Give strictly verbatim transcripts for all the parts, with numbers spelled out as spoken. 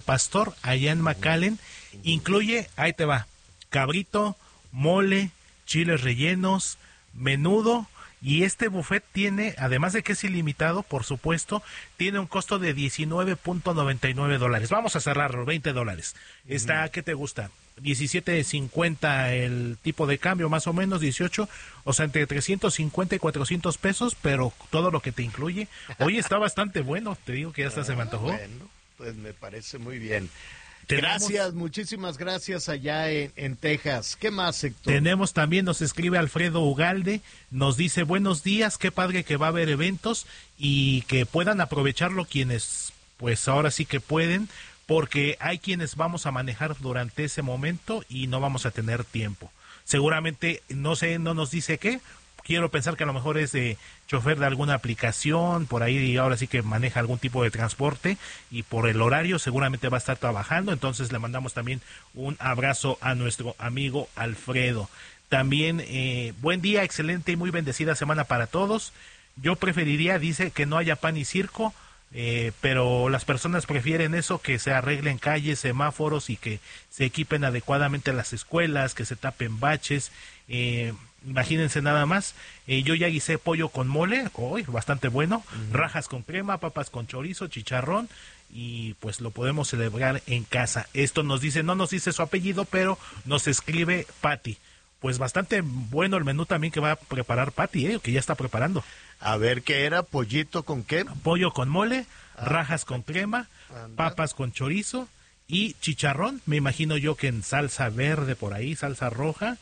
Pastor, allá en McAllen. Incluye, ahí te va, cabrito, mole, chiles rellenos, menudo, y este buffet tiene, además de que es ilimitado, por supuesto, tiene un costo de diecinueve punto noventa y nueve dólares. Vamos a cerrarlo, veinte dólares. Está, ¿qué te gusta? diecisiete cincuenta el tipo de cambio, más o menos, dieciocho, o sea, entre trescientos cincuenta y cuatrocientos pesos, pero todo lo que te incluye. Oye, está bastante bueno, te digo que ya hasta ah, se me antojó. Bueno, pues me parece muy bien. Tenemos, gracias, muchísimas gracias allá en, en Texas. ¿Qué más, Héctor? Tenemos también, nos escribe Alfredo Ugalde, nos dice, buenos días, qué padre que va a haber eventos y que puedan aprovecharlo quienes, pues ahora sí que pueden, porque hay quienes vamos a manejar durante ese momento y no vamos a tener tiempo. Seguramente, no sé, no nos dice qué, quiero pensar que a lo mejor es de chofer de alguna aplicación, por ahí y ahora sí que maneja algún tipo de transporte y por el horario seguramente va a estar trabajando, entonces le mandamos también un abrazo a nuestro amigo Alfredo. También, eh, buen día, excelente y muy bendecida semana para todos. Yo preferiría, dice, que no haya pan y circo, Eh, pero las personas prefieren eso, que se arreglen calles, semáforos y que se equipen adecuadamente las escuelas, que se tapen baches. Eh, imagínense nada más, eh, yo ya guisé pollo con mole, hoy oh, bastante bueno, uh-huh. rajas con crema, papas con chorizo, chicharrón, y pues lo podemos celebrar en casa. Esto nos dice, no nos dice su apellido, pero nos escribe Patti. Pues bastante bueno el menú también que va a preparar Patti, eh, que ya está preparando. A ver, ¿qué era? ¿Pollito con qué? Pollo con mole, ah, rajas con crema, anda. Papas con chorizo y chicharrón, me imagino yo que en salsa verde por ahí, salsa roja,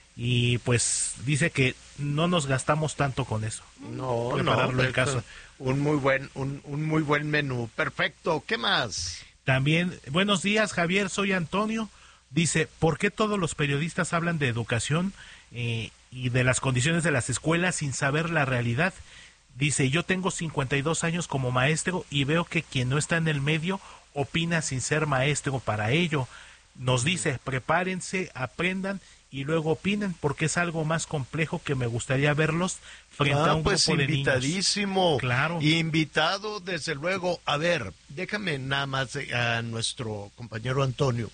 y pues dice que no nos gastamos tanto con eso. No, no, en casa. Un muy buen, un, un muy buen menú. Perfecto, ¿qué más? También, buenos días, Javier, soy Antonio. Dice, ¿por qué todos los periodistas hablan de educación eh, y de las condiciones de las escuelas sin saber la realidad? Dice, yo tengo cincuenta y dos años como maestro y veo que quien no está en el medio opina sin ser maestro para ello. Nos dice, prepárense, aprendan y luego opinen, porque es algo más complejo que me gustaría verlos frente ah, a un pues grupo de niños. Invitadísimo. Claro. Invitado, desde luego. A ver, déjame nada más a nuestro compañero Antonio.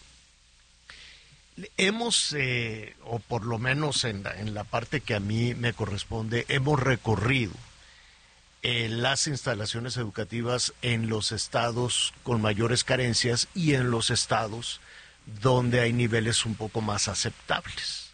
Hemos, eh, o por lo menos en la, en la parte que a mí me corresponde, hemos recorrido eh, las instalaciones educativas en los estados con mayores carencias y en los estados donde hay niveles un poco más aceptables.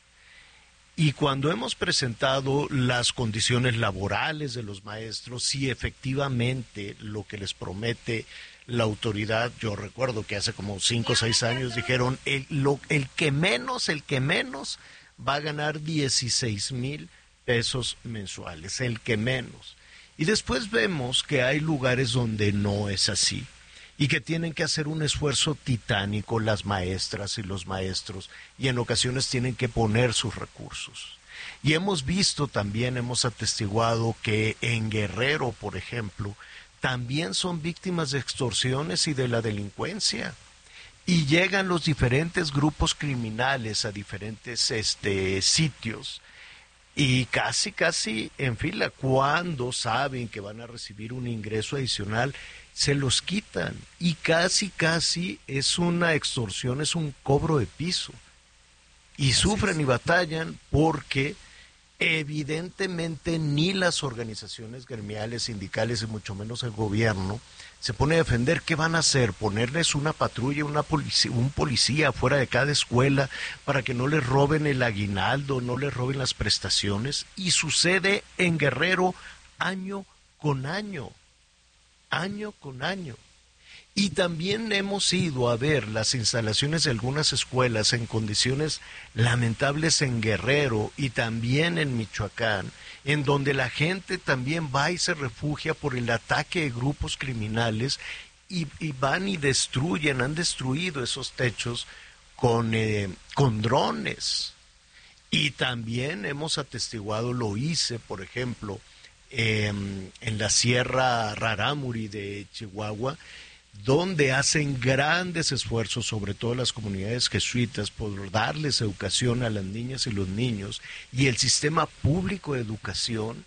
Y cuando hemos presentado las condiciones laborales de los maestros, si efectivamente lo que les promete la autoridad, yo recuerdo que hace como cinco o seis años dijeron, el, lo, el que menos, el que menos va a ganar dieciséis mil pesos mensuales, el que menos. Y después vemos que hay lugares donde no es así y que tienen que hacer un esfuerzo titánico las maestras y los maestros y en ocasiones tienen que poner sus recursos. Y hemos visto también, hemos atestiguado que en Guerrero, por ejemplo, también son víctimas de extorsiones y de la delincuencia. Y llegan los diferentes grupos criminales a diferentes este, sitios y casi, casi en fila, cuando saben que van a recibir un ingreso adicional, se los quitan. Y casi, casi es una extorsión, es un cobro de piso. Y Así sufren es. Y batallan porque evidentemente ni las organizaciones gremiales, sindicales y mucho menos el gobierno se pone a defender. ¿Qué van a hacer? ¿Ponerles una patrulla, una policía, un policía fuera de cada escuela para que no les roben el aguinaldo, no les roben las prestaciones? Y sucede en Guerrero año con año, año con año. Y también hemos ido a ver las instalaciones de algunas escuelas en condiciones lamentables en Guerrero y también en Michoacán, en donde la gente también va y se refugia por el ataque de grupos criminales y, y van y destruyen, han destruido esos techos con, eh, con drones. Y también hemos atestiguado, lo hice, por ejemplo, eh, en la Sierra Rarámuri de Chihuahua, donde hacen grandes esfuerzos, sobre todo las comunidades jesuitas, por darles educación a las niñas y los niños, y el sistema público de educación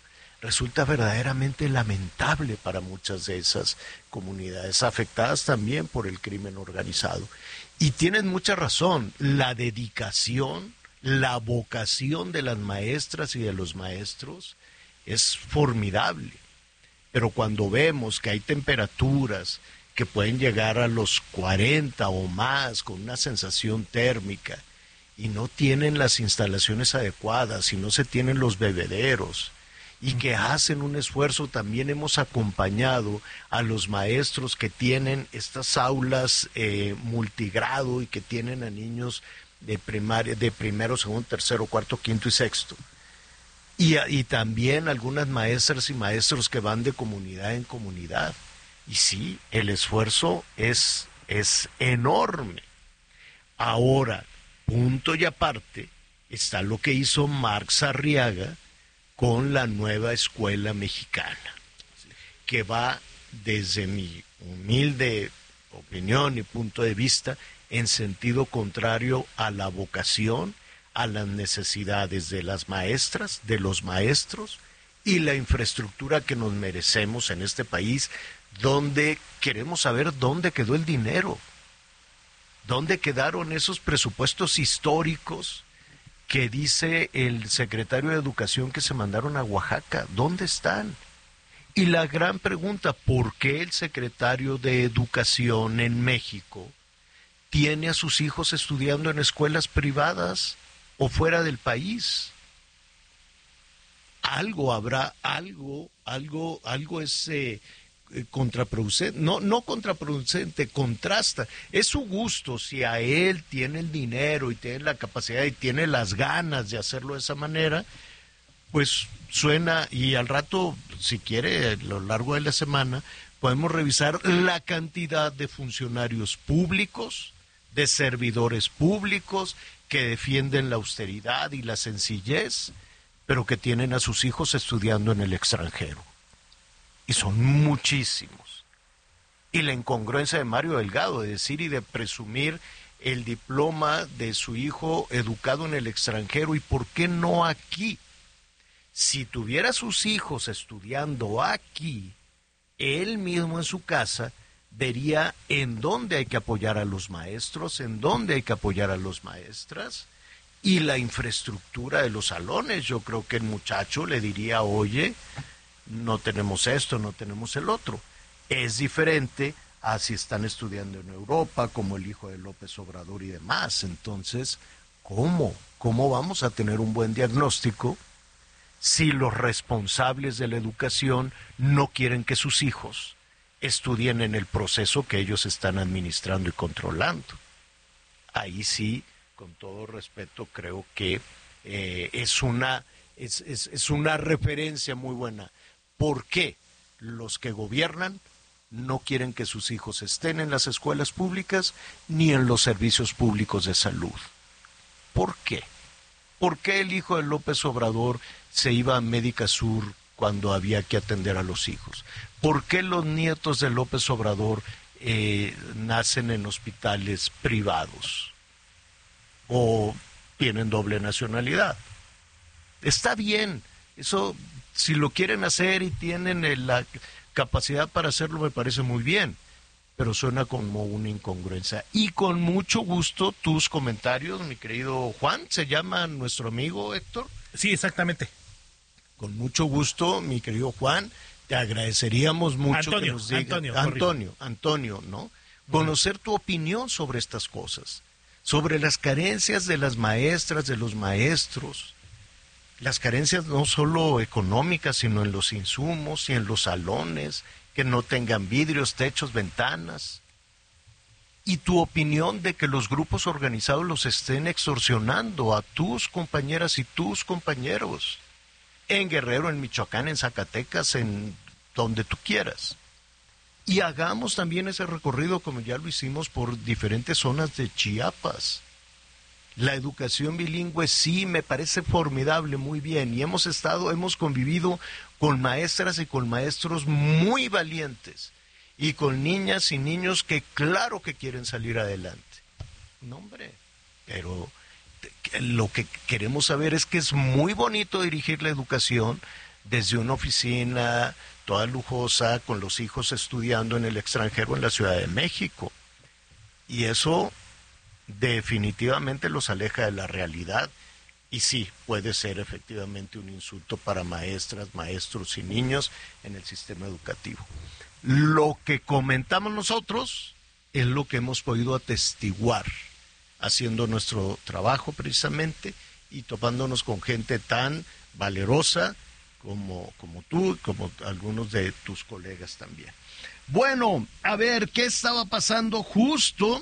resulta verdaderamente lamentable para muchas de esas comunidades, afectadas también por el crimen organizado. Y tienen mucha razón, la dedicación, la vocación de las maestras y de los maestros es formidable. Pero cuando vemos que hay temperaturas que pueden llegar a los cuarenta o más con una sensación térmica y no tienen las instalaciones adecuadas y no se tienen los bebederos y que hacen un esfuerzo, también hemos acompañado a los maestros que tienen estas aulas eh, multigrado y que tienen a niños de primaria, de primero, segundo, tercero, cuarto, quinto y sexto. Y, y también algunas maestras y maestros que van de comunidad en comunidad. Y sí, el esfuerzo es, es enorme. Ahora, punto y aparte, está lo que hizo Marx Arriaga con la nueva escuela mexicana, que va, desde mi humilde opinión y punto de vista, en sentido contrario a la vocación, a las necesidades de las maestras, de los maestros y la infraestructura que nos merecemos en este país, donde queremos saber dónde quedó el dinero, dónde quedaron esos presupuestos históricos que dice el secretario de Educación que se mandaron a Oaxaca. ¿Dónde están? Y la gran pregunta, ¿por qué el secretario de Educación en México tiene a sus hijos estudiando en escuelas privadas o fuera del país? Algo habrá, algo, algo, algo es eh, contraproducente, no, no contraproducente, contrasta. Es su gusto, si a él tiene el dinero y tiene la capacidad y tiene las ganas de hacerlo de esa manera, pues suena, y al rato, si quiere, a lo largo de la semana, podemos revisar la cantidad de funcionarios públicos, de servidores públicos que defienden la austeridad y la sencillez, pero que tienen a sus hijos estudiando en el extranjero. Y son muchísimos. Y la incongruencia de Mario Delgado de decir y de presumir el diploma de su hijo educado en el extranjero, y por qué no aquí. Si tuviera sus hijos estudiando aquí, él mismo en su casa vería en dónde hay que apoyar a los maestros, en dónde hay que apoyar a las maestras, y la infraestructura de los salones. Yo creo que el muchacho le diría, oye, no tenemos esto, no tenemos el otro. Es diferente a si están estudiando en Europa, como el hijo de López Obrador y demás. Entonces, ¿cómo? ¿Cómo vamos a tener un buen diagnóstico si los responsables de la educación no quieren que sus hijos estudien en el proceso que ellos están administrando y controlando? Ahí sí, con todo respeto, creo que eh, es una, es, es, es una referencia muy buena. ¿Por qué los que gobiernan no quieren que sus hijos estén en las escuelas públicas ni en los servicios públicos de salud? ¿Por qué? ¿Por qué el hijo de López Obrador se iba a Médica Sur cuando había que atender a los hijos? ¿Por qué los nietos de López Obrador eh, nacen en hospitales privados o tienen doble nacionalidad? Está bien, eso, si lo quieren hacer y tienen eh, la capacidad para hacerlo, me parece muy bien, pero suena como una incongruencia. Y con mucho gusto tus comentarios, mi querido Juan, ¿se llama nuestro amigo Héctor? Sí, exactamente. Con mucho gusto, mi querido Juan, te agradeceríamos mucho Antonio, que nos digas, Antonio, Antonio, Antonio, ¿no? Conocer tu opinión sobre estas cosas, sobre las carencias de las maestras, de los maestros, las carencias no solo económicas, sino en los insumos y en los salones, que no tengan vidrios, techos, ventanas. Y tu opinión de que los grupos organizados los estén extorsionando a tus compañeras y tus compañeros, en Guerrero, en Michoacán, en Zacatecas, en donde tú quieras. Y hagamos también ese recorrido, como ya lo hicimos, por diferentes zonas de Chiapas. La educación bilingüe sí me parece formidable, muy bien, y hemos estado, hemos convivido con maestras y con maestros muy valientes, y con niñas y niños que claro que quieren salir adelante. No, hombre, pero lo que queremos saber es que es muy bonito dirigir la educación, desde una oficina toda lujosa, con los hijos estudiando en el extranjero en la Ciudad de México. Y eso definitivamente los aleja de la realidad. Y sí, puede ser efectivamente un insulto para maestras, maestros y niños en el sistema educativo. Lo que comentamos nosotros es lo que hemos podido atestiguar haciendo nuestro trabajo precisamente y topándonos con gente tan valerosa como, como tú, como algunos de tus colegas también. Bueno, a ver, ¿qué estaba pasando justo,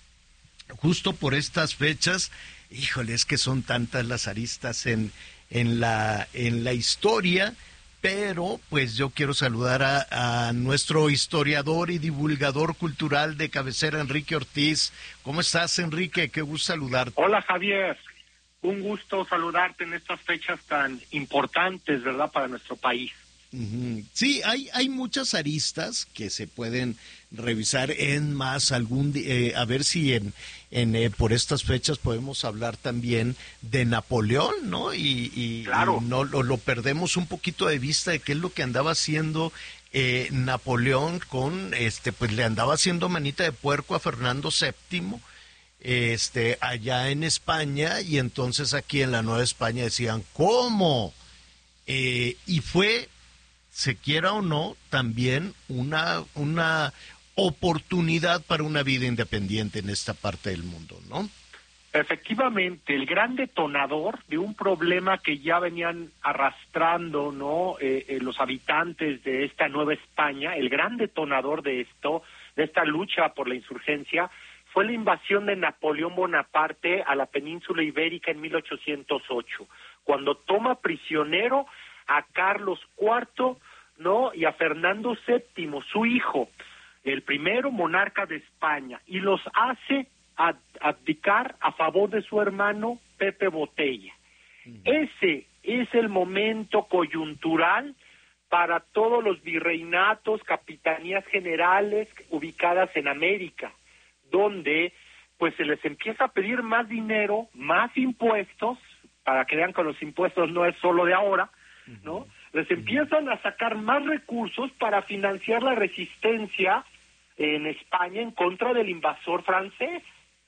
justo por estas fechas? Híjole, es que son tantas las aristas en, en, la, en la historia, pero pues yo quiero saludar a, a nuestro historiador y divulgador cultural de cabecera, Enrique Ortiz. ¿Cómo estás, Enrique? Qué gusto saludarte. Hola, Javier. Un gusto saludarte en estas fechas tan importantes, ¿verdad?, para nuestro país. Uh-huh. Sí, hay, hay muchas aristas que se pueden revisar en más algún eh, a ver si en, en eh, por estas fechas podemos hablar también de Napoleón, ¿no? Y, y, claro. y no lo, lo perdemos un poquito de vista de qué es lo que andaba haciendo eh, Napoleón con, este, pues le andaba haciendo manita de puerco a Fernando séptimo, este, allá en España, y entonces aquí en la Nueva España decían, ¿cómo? Eh, y fue, se quiera o no, también una, una oportunidad para una vida independiente en esta parte del mundo, ¿no? Efectivamente, el gran detonador de un problema que ya venían arrastrando, ¿no?, eh, eh, los habitantes de esta Nueva España, el gran detonador de esto, de esta lucha por la insurgencia, fue la invasión de Napoleón Bonaparte a la península ibérica en mil ochocientos ocho, cuando toma prisionero a Carlos cuarto, ¿no?, y a Fernando séptimo, su hijo, el primero monarca de España, y los hace ad- abdicar a favor de su hermano Pepe Botella. Uh-huh. Ese es el momento coyuntural para todos los virreinatos, capitanías generales ubicadas en América, donde pues se les empieza a pedir más dinero, más impuestos, para que vean que los impuestos no es solo de ahora, ¿no? Les empiezan a sacar más recursos para financiar la resistencia en España en contra del invasor francés.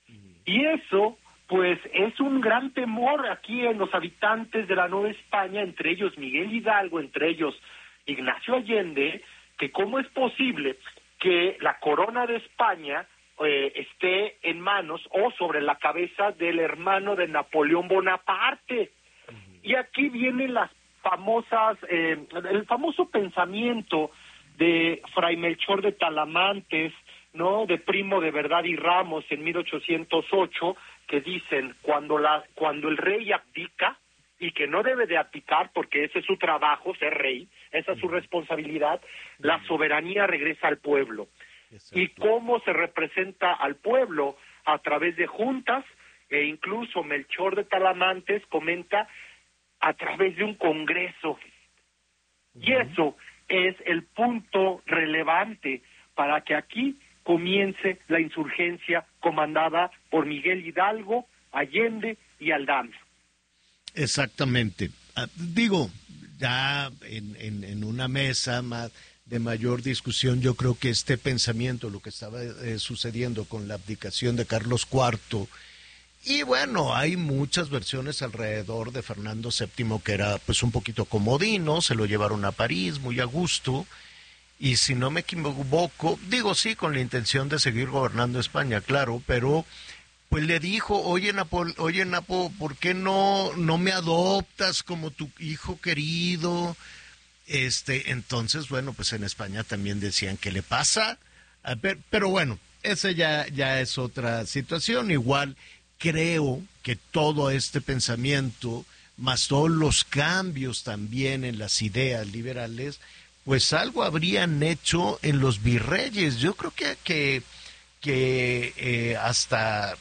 Y eso, pues, es un gran temor aquí en los habitantes de la Nueva España, entre ellos Miguel Hidalgo, entre ellos Ignacio Allende, que cómo es posible que la corona de España eh, esté en manos o sobre la cabeza del hermano de Napoleón Bonaparte. Y aquí vienen las famosas, eh, el famoso pensamiento de Fray Melchor de Talamantes, ¿no?, de Primo de Verdad y Ramos en mil ochocientos ocho, que dicen, cuando la cuando el rey abdica, y que no debe de abdicar porque ese es su trabajo, ser rey, esa es su responsabilidad, la soberanía regresa al pueblo. Exacto. ¿Y cómo se representa al pueblo? A través de juntas, e incluso Melchor de Talamantes comenta a través de un congreso. Uh-huh. Y eso es el punto relevante para que aquí comience la insurgencia comandada por Miguel Hidalgo, Allende y Aldama. Exactamente. Uh, digo, ya en, en, en una mesa más de mayor discusión, yo creo que este pensamiento, lo que estaba eh, sucediendo con la abdicación de Carlos cuarto, y bueno, hay muchas versiones alrededor de Fernando séptimo que era pues un poquito comodino, se lo llevaron a París muy a gusto, y si no me equivoco, digo sí, con la intención de seguir gobernando España, claro, pero pues le dijo, oye Napo, oye Napo, ¿por qué no, no me adoptas como tu hijo querido? Este, entonces, bueno, pues en España también decían, ¿qué le pasa? Pero, pero bueno, esa ya, ya es otra situación. Igual creo que todo este pensamiento, más todos los cambios también en las ideas liberales, pues algo habrían hecho en los virreyes. Yo creo que, que, que eh, hasta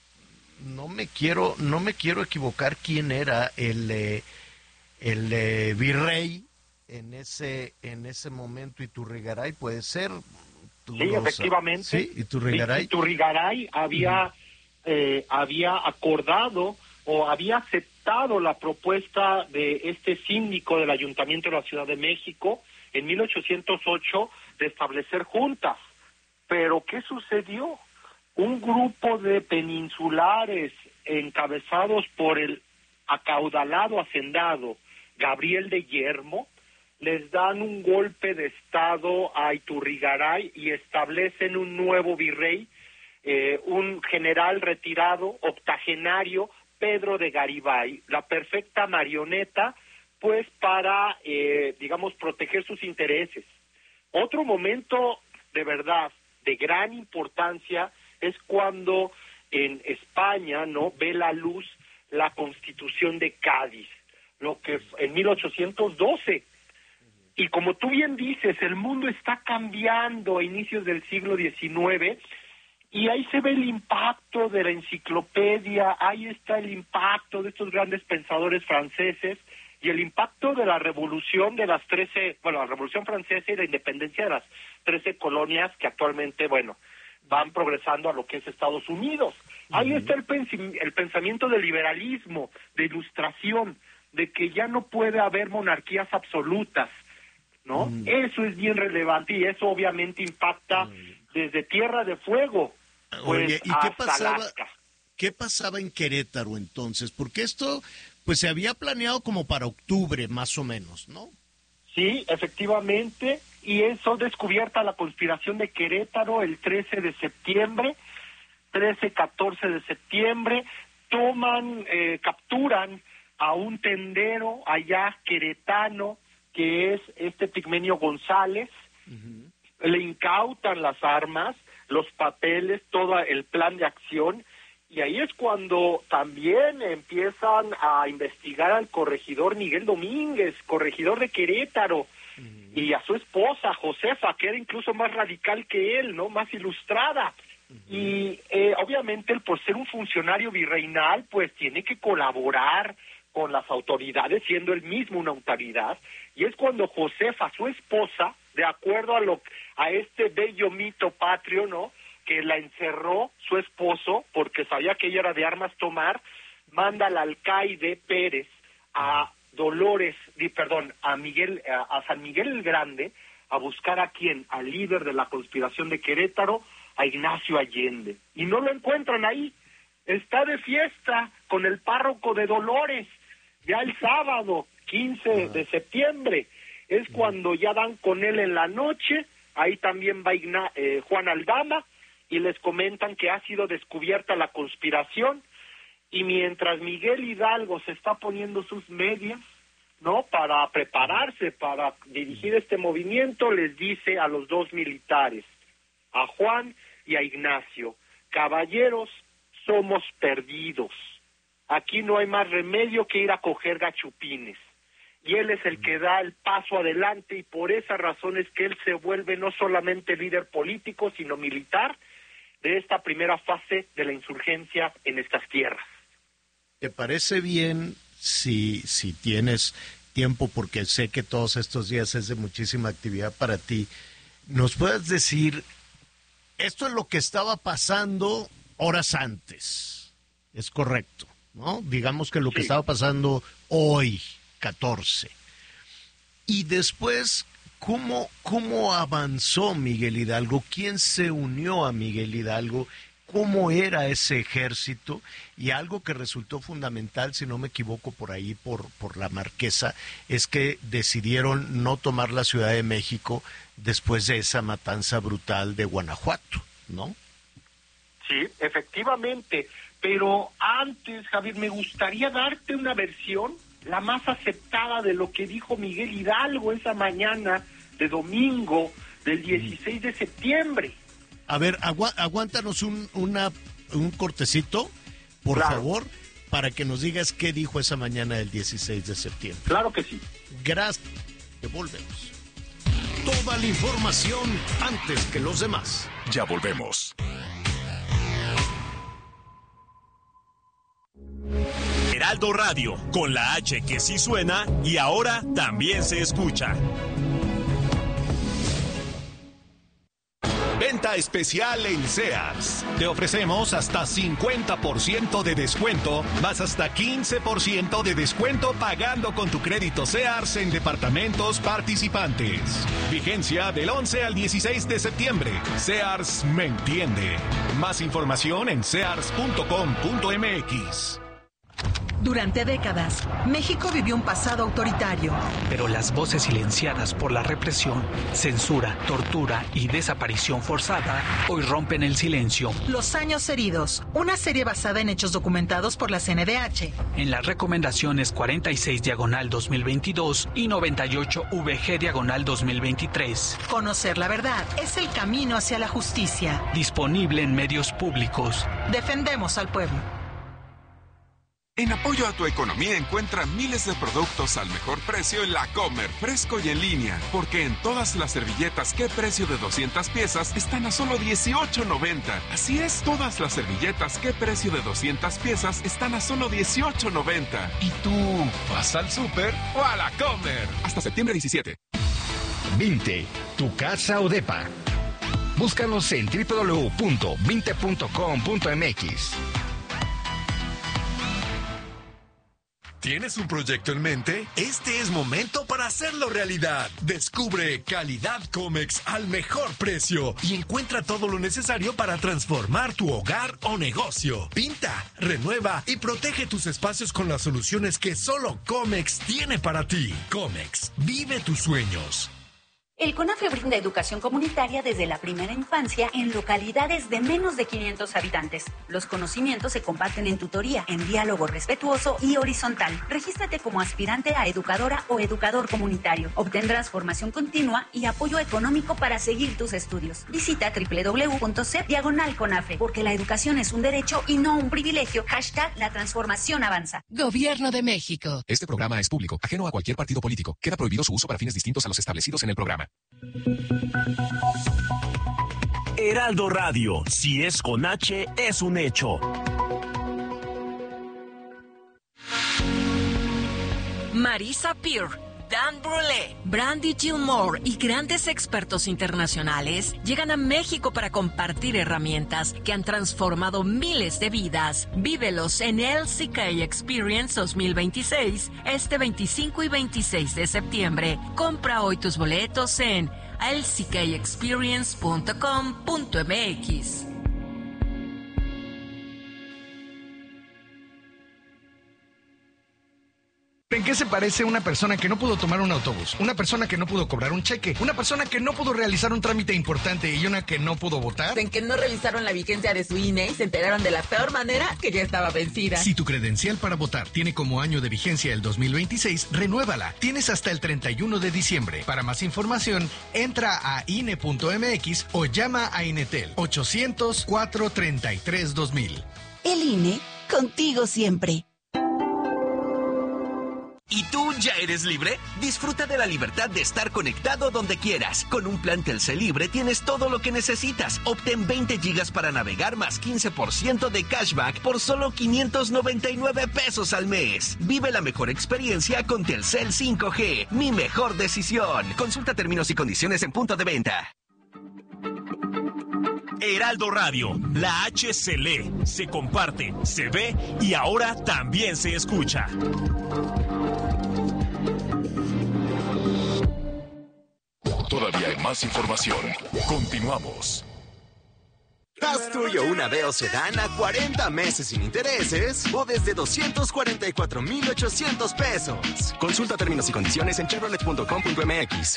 no me quiero, no me quiero equivocar quién era el, eh, el eh, virrey en ese en ese momento. Iturrigaray puede ser. Sí, efectivamente. Sí, Iturrigaray. Iturrigaray había uh-huh. eh, había acordado o había aceptado la propuesta de este síndico del Ayuntamiento de la Ciudad de México en mil ochocientos ocho de establecer juntas. Pero ¿qué sucedió? Un grupo de peninsulares encabezados por el acaudalado hacendado Gabriel de Yermo les dan un golpe de estado a Iturrigaray y establecen un nuevo virrey, eh, un general retirado, octogenario, Pedro de Garibay, la perfecta marioneta, pues para, eh, digamos, proteger sus intereses. Otro momento de verdad de gran importancia es cuando en España, ¿no?, ve la luz la Constitución de Cádiz, lo que en mil ochocientos doce. Y como tú bien dices, el mundo está cambiando a inicios del siglo diecinueve, y ahí se ve el impacto de la enciclopedia, ahí está el impacto de estos grandes pensadores franceses, y el impacto de la revolución de las trece, bueno, la revolución francesa y la independencia de las trece colonias que actualmente, bueno, van progresando a lo que es Estados Unidos. Uh-huh. Ahí está el, pens- el pensamiento del liberalismo, de ilustración, de que ya no puede haber monarquías absolutas, ¿no? Uh-huh. Eso es bien relevante y eso obviamente impacta uh-huh. desde Tierra de Fuego, pues, Oye, ¿y qué pasaba, Alaska. ¿Qué pasaba en Querétaro entonces? Porque esto, pues, se había planeado como para octubre, más o menos, ¿no? Sí, efectivamente, y eso descubierta la conspiración de Querétaro el trece de septiembre, trece, catorce de septiembre, toman, eh, capturan a un tendero allá queretano, que es este Pigmenio González, uh-huh. le incautan las armas, los papeles, todo el plan de acción, y ahí es cuando también empiezan a investigar al corregidor Miguel Domínguez, corregidor de Querétaro, uh-huh. y a su esposa, Josefa, que era incluso más radical que él, ¿no?, más ilustrada. Uh-huh. Y eh, obviamente él, por ser un funcionario virreinal, pues tiene que colaborar con las autoridades, siendo él mismo una autoridad, y es cuando Josefa, su esposa, de acuerdo a lo a este bello mito patrio, ¿no?, que la encerró su esposo, porque sabía que ella era de armas tomar, manda al alcaide Pérez a Dolores, perdón, a Miguel, a, a San Miguel el Grande, a buscar a quién, al líder de la conspiración de Querétaro, a Ignacio Allende, y no lo encuentran ahí, está de fiesta con el párroco de Dolores, ya el sábado, quince de septiembre, es cuando ya dan con él en la noche, ahí también va Igna, eh, Juan Aldama, y les comentan que ha sido descubierta la conspiración, y mientras Miguel Hidalgo se está poniendo sus medias, ¿no?, para prepararse, para dirigir este movimiento, les dice a los dos militares, a Juan y a Ignacio, caballeros, somos perdidos, aquí no hay más remedio que ir a coger gachupines, y él es el que da el paso adelante, y por esa razón es que él se vuelve no solamente líder político, sino militar, de esta primera fase de la insurgencia en estas tierras. ¿Te parece bien, si, si tienes tiempo, porque sé que todos estos días es de muchísima actividad para ti, nos puedes decir, esto es lo que estaba pasando horas antes, es correcto, ¿no? Digamos que lo que sí. estaba pasando hoy, catorce. Y después, ¿cómo, cómo avanzó Miguel Hidalgo? ¿Quién se unió a Miguel Hidalgo? ¿Cómo era ese ejército? Y algo que resultó fundamental, si no me equivoco, por ahí, por, por la Marquesa, es que decidieron no tomar la Ciudad de México después de esa matanza brutal de Guanajuato, ¿no? Sí, efectivamente. Pero antes, Javier, me gustaría darte una versión, la más aceptada, de lo que dijo Miguel Hidalgo esa mañana de domingo del dieciséis de septiembre. A ver, agu- aguántanos un, una, un cortecito, por claro. favor, para que nos digas qué dijo esa mañana del dieciséis de septiembre. Claro que sí. Gracias. Te volvemos. Toda la información antes que los demás. Ya volvemos. Heraldo Radio, con la H que sí suena y ahora también se escucha. Venta oferta especial en Sears. Te ofrecemos hasta cincuenta por ciento de descuento, más hasta quince por ciento de descuento pagando con tu crédito Sears en departamentos participantes. Vigencia del once al dieciséis de septiembre. Sears me entiende. Más información en sears punto com punto m x. Durante décadas, México vivió un pasado autoritario. Pero las voces silenciadas por la represión, censura, tortura y desaparición forzada hoy rompen el silencio. Los años heridos, una serie basada en hechos documentados por la C N D H. En las recomendaciones cuarenta y seis diagonal dos mil veintidós y noventa y ocho V G diagonal dos mil veintitrés. Conocer la verdad es el camino hacia la justicia. Disponible en medios públicos. Defendemos al pueblo. En apoyo a tu economía encuentra miles de productos al mejor precio en La Comer, fresco y en línea. Porque en todas las servilletas ¿Qué precio de doscientas piezas? Están a solo dieciocho noventa. Así es, todas las servilletas ¿Qué precio de doscientas piezas? Están a solo dieciocho noventa. ¿Y tú vas al súper o a La Comer? Hasta septiembre diecisiete. Vinte, tu casa o depa. Búscanos en doble u doble u doble u punto vinte punto com punto m x. ¿Tienes un proyecto en mente? Este es momento para hacerlo realidad. Descubre Calidad Comex al mejor precio y encuentra todo lo necesario para transformar tu hogar o negocio. Pinta, renueva y protege tus espacios con las soluciones que solo Comex tiene para ti. Comex, vive tus sueños. El CONAFE brinda educación comunitaria desde la primera infancia en localidades de menos de quinientos habitantes. Los conocimientos se comparten en tutoría, en diálogo respetuoso y horizontal. Regístrate como aspirante a educadora o educador comunitario. Obtendrás formación continua y apoyo económico para seguir tus estudios. Visita doble u doble u doble u punto c diagonal CONAFE, porque la educación es un derecho y no un privilegio. Hashtag la transformación avanza. Gobierno de México. Este programa es público, ajeno a cualquier partido político. Queda prohibido su uso para fines distintos a los establecidos en el programa. Heraldo Radio, si es con H, es un hecho. Marisa Peer, Dan Brulé, Brandy Gilmore y grandes expertos internacionales llegan a México para compartir herramientas que han transformado miles de vidas. Vívelos en el C K Experience dos mil veintiséis, este veinticinco y veintiséis de septiembre. Compra hoy tus boletos en el c k experience punto com punto m x. ¿En qué se parece una persona que no pudo tomar un autobús? Una persona que no pudo cobrar un cheque, una persona que no pudo realizar un trámite importante y una que no pudo votar. En que no revisaron la vigencia de su I N E y se enteraron de la peor manera que ya estaba vencida. Si tu credencial para votar tiene como año de vigencia el dos mil veintiséis, renuévala. Tienes hasta el treinta y uno de diciembre. Para más información, entra a I N E punto m x o llama a Inetel ochocientos, cuatrocientos treinta y tres, dos mil. El I N E, contigo siempre. ¿Y tú ya eres libre? Disfruta de la libertad de estar conectado donde quieras. Con un plan Telcel Libre tienes todo lo que necesitas. Obtén veinte gigas para navegar más quince por ciento de cashback por solo quinientos noventa y nueve pesos al mes. Vive la mejor experiencia con Telcel cinco G. Mi mejor decisión. Consulta términos y condiciones en punto de venta. Heraldo Radio, la H se lee, se comparte, se ve y ahora también se escucha. Todavía hay más información. Continuamos. Haz tuyo una Veo Sedán a cuarenta meses sin intereses o desde doscientos cuarenta y cuatro mil ochocientos pesos. Consulta términos y condiciones en chevrolet punto com punto m x.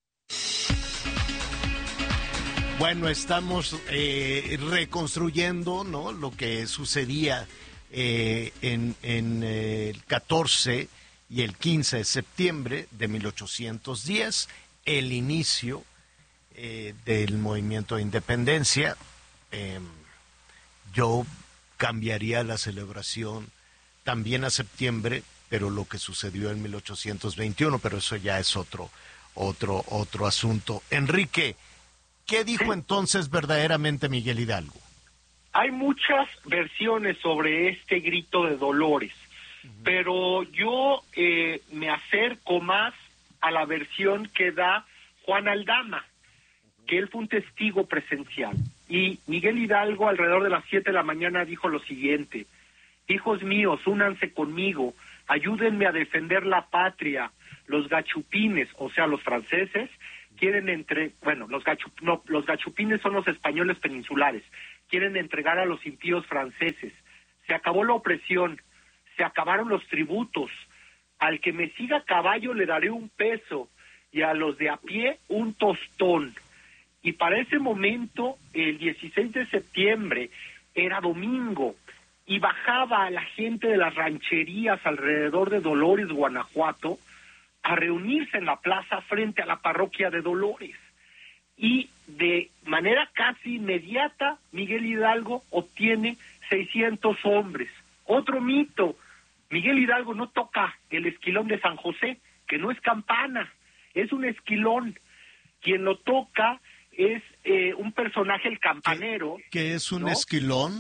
Bueno, estamos eh, reconstruyendo, ¿no?, lo que sucedía eh, en, en eh, el catorce y el quince de septiembre de mil ochocientos diez, el inicio eh, del movimiento de independencia. Eh, yo cambiaría la celebración también a septiembre, pero lo que sucedió en mil ochocientos veintiuno, pero eso ya es otro, otro, otro asunto. Enrique, ¿qué dijo entonces verdaderamente Miguel Hidalgo? Hay muchas versiones sobre este grito de dolores, uh-huh. pero yo eh, me acerco más a la versión que da Juan Aldama. que él fue un testigo presencial. Y Miguel Hidalgo alrededor de las siete de la mañana dijo lo siguiente: hijos míos, únanse conmigo, ayúdenme a defender la patria. Los gachupines, o sea, los franceses, quieren entre, bueno, los gachu, no, los gachupines son los españoles peninsulares, quieren entregar a los impíos franceses. Se acabó la opresión, se acabaron los tributos. Al que me siga a caballo le daré un peso y a los de a pie un tostón. Y para ese momento, el dieciséis de septiembre, era domingo, y bajaba la gente de las rancherías alrededor de Dolores, Guanajuato, a reunirse en la plaza frente a la parroquia de Dolores. Y de manera casi inmediata, Miguel Hidalgo obtiene seiscientos hombres. Otro mito: Miguel Hidalgo no toca el esquilón de San José, que no es campana, es un esquilón. Quien lo toca es eh, un personaje, el campanero. ¿Qué, qué es un ¿no? esquilón?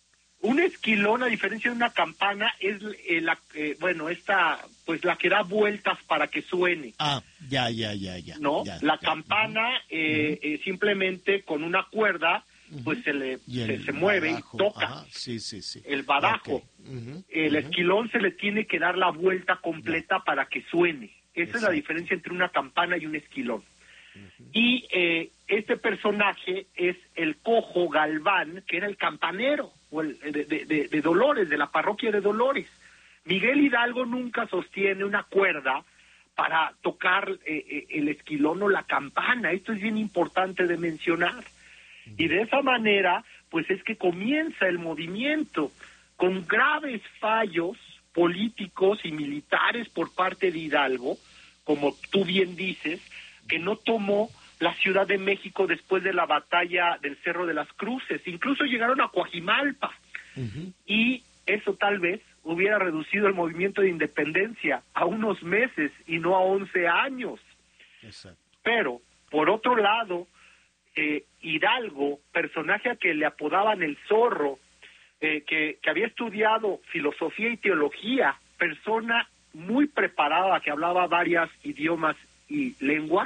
Un esquilón, a diferencia de una campana, es eh, la, eh, bueno, esta, pues la que da vueltas para que suene. Ah, ya, ya, ya, ya. ¿No? Ya, la ya. campana, eh, uh-huh. eh, simplemente con una cuerda, uh-huh. pues se le se, se mueve badajo. y toca. Ajá. Sí, sí, sí. El badajo. Okay. Uh-huh. El uh-huh. esquilón se le tiene que dar la vuelta completa yeah. para que suene. Esa Exacto. es la diferencia entre una campana y un esquilón. Uh-huh. Y eh, este personaje es el cojo Galván, que era el campanero o el, de, de, de, de Dolores, de la parroquia de Dolores. Miguel Hidalgo nunca sostiene una cuerda para tocar eh, eh, el esquilón o la campana. Esto es bien importante de mencionar. Uh-huh. Y de esa manera, pues es que comienza el movimiento, con graves fallos políticos y militares por parte de Hidalgo, como tú bien dices, que no tomó la Ciudad de México después de la batalla del Cerro de las Cruces. Incluso llegaron a Coajimalpa. Uh-huh. Y eso tal vez hubiera reducido el movimiento de independencia a unos meses y no a once años. Exacto. Pero, por otro lado, eh, Hidalgo, personaje a que le apodaban el Zorro, eh, que, que había estudiado filosofía y teología, persona muy preparada, que hablaba varios idiomas y lenguas,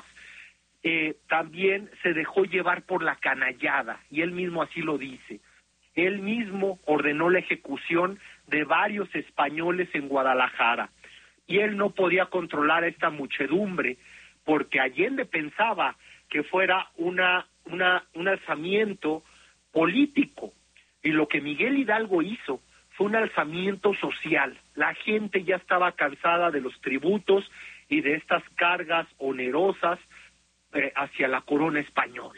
eh, también se dejó llevar por la canallada, y él mismo así lo dice. Él mismo ordenó la ejecución de varios españoles en Guadalajara, y él no podía controlar a esta muchedumbre, porque Allende pensaba que fuera una, una, un alzamiento político, y lo que Miguel Hidalgo hizo fue un alzamiento social. La gente ya estaba cansada de los tributos y de estas cargas onerosas eh, hacia la corona española.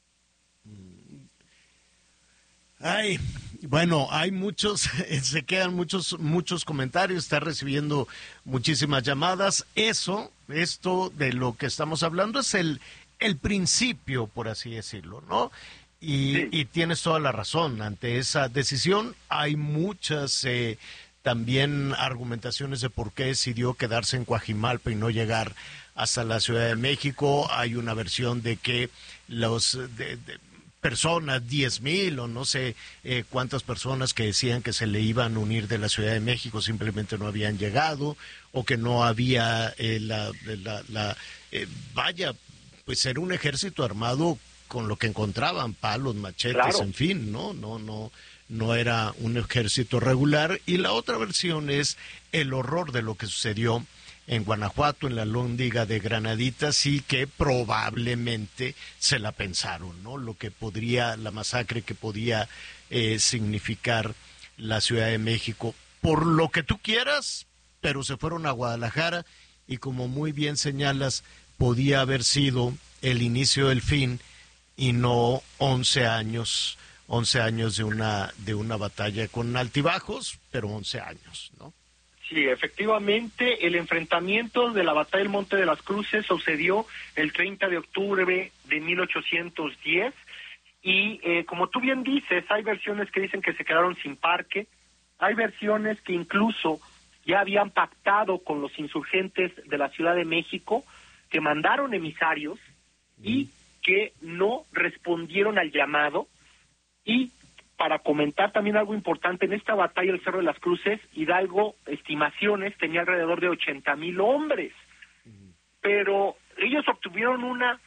Ay, bueno, hay muchos, se quedan muchos, muchos comentarios, está recibiendo muchísimas llamadas. Eso, esto de lo que estamos hablando es el, el principio, por así decirlo, ¿no? Y, sí. y tienes toda la razón, ante esa decisión hay muchas eh, también argumentaciones de por qué decidió quedarse en Coajimalpa y no llegar hasta la Ciudad de México. Hay una versión de que los de, de personas, diez mil o no sé eh, cuántas personas que decían que se le iban a unir de la Ciudad de México simplemente no habían llegado, o que no había eh, la, la, la eh, vaya, pues era un ejército armado con lo que encontraban, palos, machetes, claro. en fin, no, no, no, no era un ejército regular. Y la otra versión es el horror de lo que sucedió en Guanajuato, en la Lóndiga de Granaditas, y que probablemente se la pensaron, ¿no? Lo que podría, la masacre que podía eh, significar la Ciudad de México, por lo que tú quieras, pero se fueron a Guadalajara, y como muy bien señalas, podía haber sido el inicio del fin, y no once años, once años de una de una batalla con altibajos, pero once años, ¿no? Sí, efectivamente, el enfrentamiento de la batalla del Monte de las Cruces sucedió el treinta de octubre de mil ochocientos diez, y eh, como tú bien dices, hay versiones que dicen que se quedaron sin parque, hay versiones que incluso ya habían pactado con los insurgentes de la Ciudad de México, que mandaron emisarios y que no respondieron al llamado. Y para comentar también algo importante, en esta batalla del Cerro de las Cruces, Hidalgo, estimaciones, tenía alrededor de ochenta mil hombres, pero ellos obtuvieron una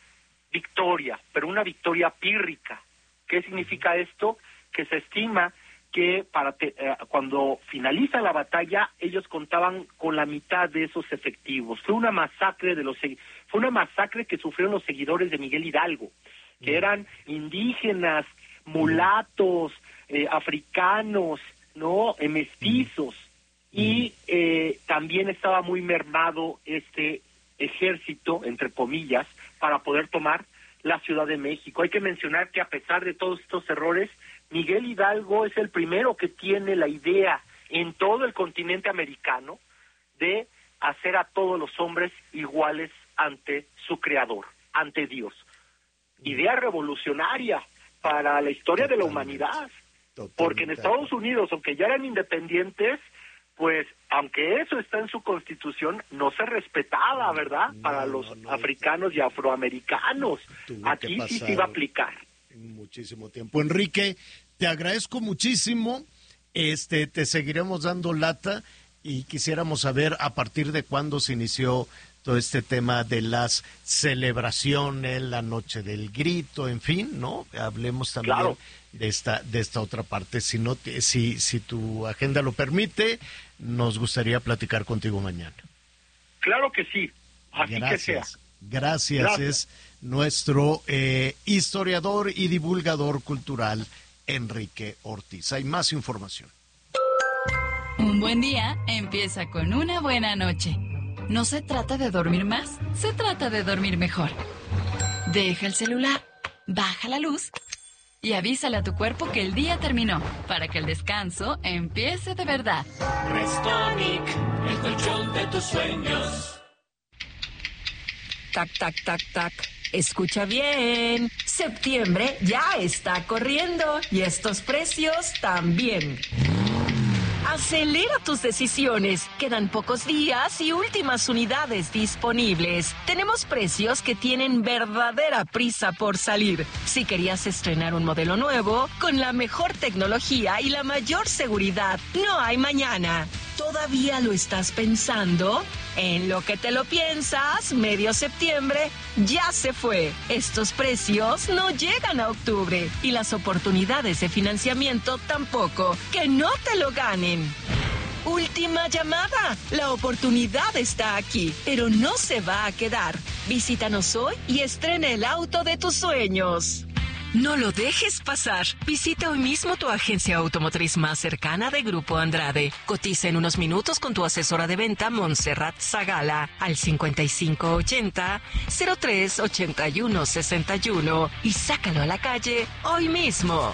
victoria, pero una victoria pírrica. ¿Qué significa esto? Que se estima que para te, eh, cuando finaliza la batalla ellos contaban con la mitad de esos efectivos. Fue una masacre de los fue una masacre que sufrieron los seguidores de Miguel Hidalgo, que eran indígenas, mulatos, eh, africanos, no, eh, mestizos, y eh, también estaba muy mermado este ejército, entre comillas, para poder tomar la Ciudad de México. Hay que mencionar que a pesar de todos estos errores, Miguel Hidalgo es el primero que tiene la idea en todo el continente americano de hacer a todos los hombres iguales ante su creador, ante Dios. Idea revolucionaria para la historia de la humanidad, porque en Estados Unidos, aunque ya eran independientes, pues aunque eso está en su constitución, no se respetaba, ¿verdad? No, para los no, no, africanos y afroamericanos. Aquí sí se iba a aplicar. Muchísimo tiempo. Enrique, te agradezco muchísimo. Este, te seguiremos dando lata y quisiéramos saber a partir de cuándo se inició todo este tema de las celebraciones, la noche del grito, en fin, ¿no? Hablemos también claro. de esta de esta otra parte. Si no, te, si si tu agenda lo permite, nos gustaría platicar contigo mañana. Claro que sí, así Gracias. que sea. Gracias, Gracias. Es nuestro eh, historiador y divulgador cultural, Enrique Ortiz. Hay más información. Un buen día empieza con una buena noche. No se trata de dormir más, se trata de dormir mejor. Deja el celular, baja la luz y avísale a tu cuerpo que el día terminó, para que el descanso empiece de verdad. Restonic, el colchón de tus sueños. Tac, tac, tac, tac. Escucha bien. Septiembre ya está corriendo y estos precios también. Acelera tus decisiones. Quedan pocos días y últimas unidades disponibles. Tenemos precios que tienen verdadera prisa por salir. Si querías estrenar un modelo nuevo, con la mejor tecnología y la mayor seguridad, no hay mañana. ¿Todavía lo estás pensando? En lo que te lo piensas, medio septiembre ya se fue. Estos precios no llegan a octubre y las oportunidades de financiamiento tampoco. ¡Que no te lo ganen! Última llamada. La oportunidad está aquí, pero no se va a quedar. Visítanos hoy y estrena el auto de tus sueños. No lo dejes pasar. Visita hoy mismo tu agencia automotriz más cercana de Grupo Andrade. Cotiza en unos minutos con tu asesora de venta, Montserrat Zagala, al cincuenta y cinco ochenta, cero tres ochenta y uno sesenta y uno y sácalo a la calle hoy mismo.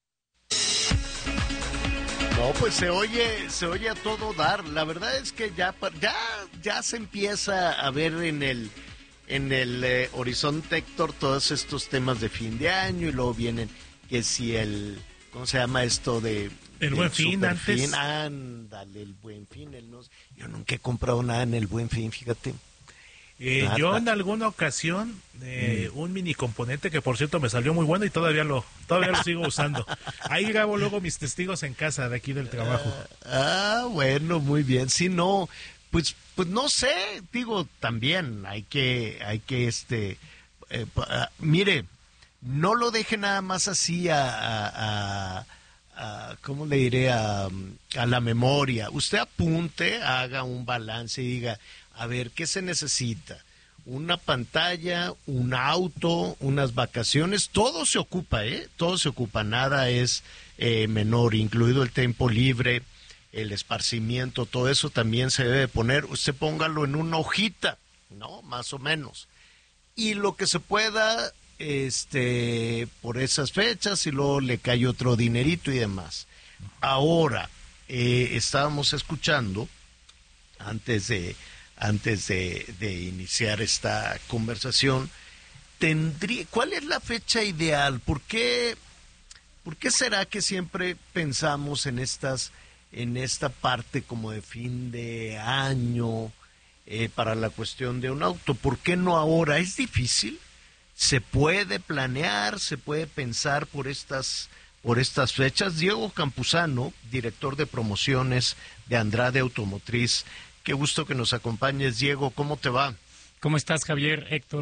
No, pues se oye, se oye a todo dar. La verdad es que ya, ya, ya se empieza a ver en el... en el eh, horizonte, Héctor, todos estos temas de fin de año y luego vienen que si el, ¿cómo se llama esto de? El Buen Fin antes. Fin, ándale, el Buen Fin. El no, yo nunca he comprado nada en el Buen Fin, fíjate. Eh, yo en alguna ocasión, eh, mm. un mini componente que por cierto me salió muy bueno y todavía lo todavía lo sigo usando. Ahí grabo luego mis testigos en casa de aquí del trabajo. Ah, ah bueno, muy bien. Si no... Pues, pues no sé, digo, también hay que, hay que, este, eh, uh, mire, no lo deje nada más así a, a, a, a ¿cómo le diré? A, a la memoria. Usted apunte, haga un balance y diga, a ver, ¿qué se necesita? Una pantalla, un auto, unas vacaciones, todo se ocupa, ¿eh? Todo se ocupa, nada es eh, menor, incluido el tiempo libre, el esparcimiento, todo eso también se debe poner. Usted póngalo en una hojita, ¿no? Más o menos. Y lo que se pueda, este, por esas fechas, y luego le cae otro dinerito y demás. Ahora, eh, estábamos escuchando, antes de, antes de, de iniciar esta conversación, tendría, ¿cuál es la fecha ideal? ¿Por qué, por qué será que siempre pensamos en estas en esta parte como de fin de año eh, para la cuestión de un auto? ¿Por qué no ahora? ¿Es difícil? ¿Se puede planear? ¿Se puede pensar por estas, por estas fechas? Diego Campuzano, director de promociones de Andrade Automotriz. Qué gusto que nos acompañes, Diego. ¿Cómo te va? ¿Cómo estás, Javier, Héctor?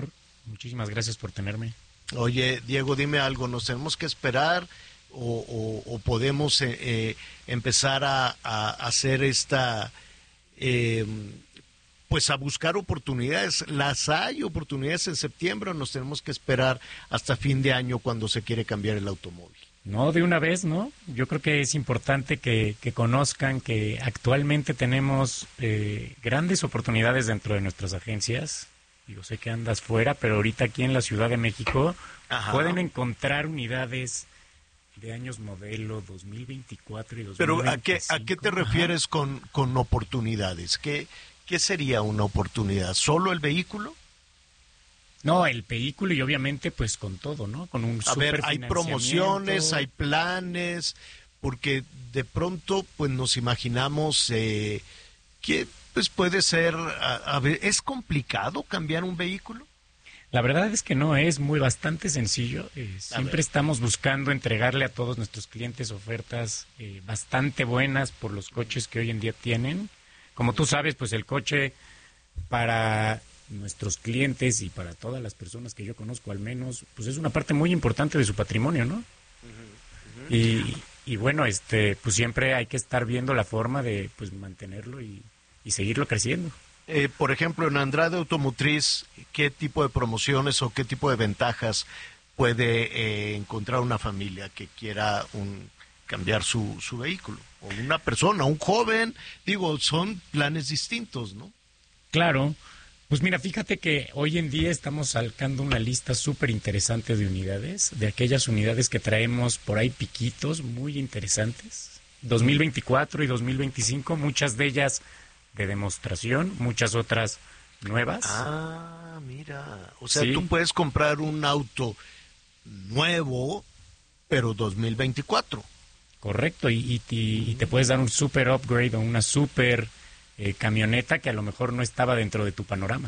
Muchísimas gracias por tenerme. Oye, Diego, dime algo, ¿nos tenemos que esperar o, o, o podemos eh, eh, empezar a, a hacer esta, eh, pues a buscar oportunidades? ¿Las hay oportunidades en septiembre o nos tenemos que esperar hasta fin de año cuando se quiere cambiar el automóvil? No, de una vez, ¿no? Yo creo que es importante que, que conozcan que actualmente tenemos eh, grandes oportunidades dentro de nuestras agencias. Yo sé que andas fuera, pero ahorita aquí en la Ciudad de México Ajá. pueden encontrar unidades de años modelo dos mil veinticuatro y dos mil veinticinco. Pero ¿a qué, a qué te refieres con, con oportunidades? ¿Qué, ¿Qué sería una oportunidad? ¿Solo el vehículo? No, el vehículo y obviamente pues con todo, ¿no? Con un A ver, hay superfinanciamiento. promociones, hay planes, porque de pronto pues nos imaginamos eh, que pues puede ser, a, a ver, ¿es complicado cambiar un vehículo? La verdad es que no, es muy bastante sencillo. Eh, siempre estamos buscando entregarle a todos nuestros clientes ofertas eh, bastante buenas por los coches que hoy en día tienen. Como tú sabes, pues el coche para nuestros clientes y para todas las personas que yo conozco al menos, pues es una parte muy importante de su patrimonio, ¿no? Uh-huh, uh-huh. Y, y bueno, este, pues siempre hay que estar viendo la forma de pues mantenerlo y, y seguirlo creciendo. Eh, por ejemplo, en Andrade Automotriz, ¿qué tipo de promociones o qué tipo de ventajas puede eh, encontrar una familia que quiera un, cambiar su, su vehículo? O una persona, un joven, digo, son planes distintos, ¿no? Claro. Pues mira, fíjate que hoy en día estamos sacando una lista súper interesante de unidades, de aquellas unidades que traemos por ahí piquitos muy interesantes. dos mil veinticuatro y dos mil veinticinco, muchas de ellas de demostración, muchas otras nuevas. Ah, mira. O sea, sí. Tú puedes comprar un auto nuevo, pero dos mil veinticuatro. Correcto, y, y, y, y te puedes dar un super upgrade o una super... Eh, camioneta que a lo mejor no estaba dentro de tu panorama.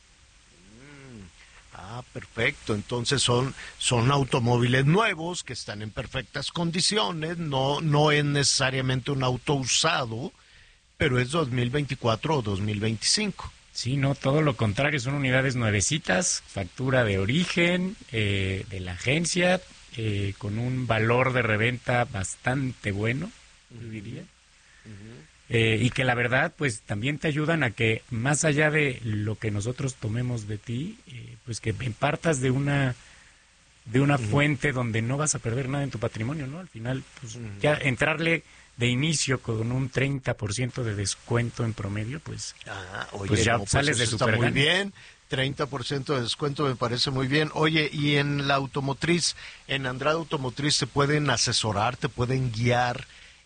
Mm, ah, perfecto. Entonces son, son automóviles nuevos que están en perfectas condiciones. No, no es necesariamente un auto usado, pero es dos mil veinticuatro o dos mil veinticinco. Sí, no, todo lo contrario. Son unidades nuevecitas, factura de origen, eh, de la agencia, eh, con un valor de reventa bastante bueno, yo diría. Uh-huh. Eh, y que la verdad, pues también te ayudan a que, más allá de lo que nosotros tomemos de ti, eh, pues que partas de una de una uh-huh. fuente donde no vas a perder nada en tu patrimonio, ¿no? Al final, pues uh-huh. ya entrarle de inicio con un treinta por ciento de descuento en promedio, pues, ah, oye, pues ya no, pues sales de está super muy gana. bien. treinta por ciento de descuento me parece muy bien. Oye, y en la automotriz, en Andrade Automotriz, ¿se pueden asesorar, te pueden guiar